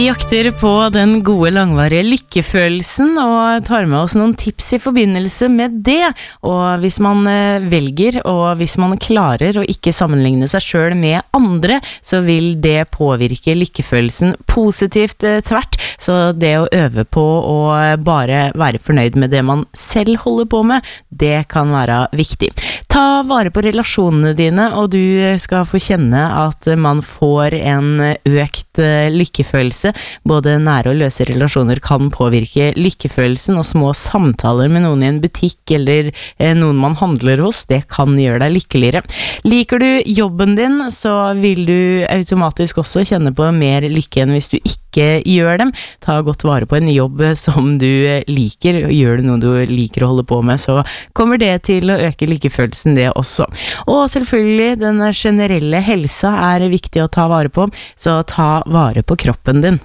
Vi jakter på den gode langvarige lykkefølelsen og tar med oss noen tips i forbindelse med det. Og hvis man velger, og hvis man klarer å ikke sammenligne seg selv med andre, så vil det påvirke lykkefølelsen positivt tvert. Så det å øve på å bare være fornøyd med det man selv holder på med, det kan være viktig. Ta vare på relasjonene dine, og du skal få kjenne at man får en økt lykkefølelse. Både nære og løse relasjoner kan påvirke lykkefølelsen, og små samtaler med noen i en butikk eller noen man handler hos, det kan gjøre deg lykkeligere. Liker du jobben din, så vil du automatisk også kjenne på mer lykke enn hvis du ikke gjør dem. Ta godt vare på en jobb som du liker, og gjør du noe du liker å holde på med, så kommer det til å øke lykkefølelsen det også. Og selvfølgelig, den generelle helsa er viktig å ta vare på, så ta vare på kroppen din.